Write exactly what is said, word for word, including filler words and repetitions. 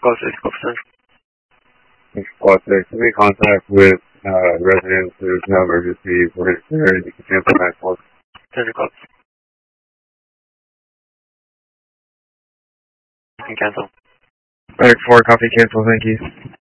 Golf six, Golf six. Squad six, I'm in contact with uh, residents. There's no emergency. We're ready to cancel nine four. ten o'clock. You can cancel. Medic four, copy, cancel, thank you.